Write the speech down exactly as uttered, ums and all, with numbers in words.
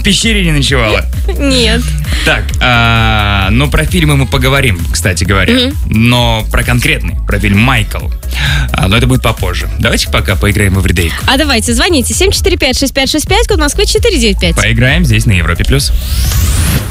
пещере не ночевала? Нет. Так, а, ну про фильмы мы поговорим, кстати говоря. Mm-hmm. Но про конкретный, про фильм «Майкл». А, но это будет попозже. Давайте пока поиграем в Everyday. А давайте, звоните семь четыре пять шесть пять шесть пять, код Москвы четыре девять пять. Поиграем здесь на Европе+. плюс.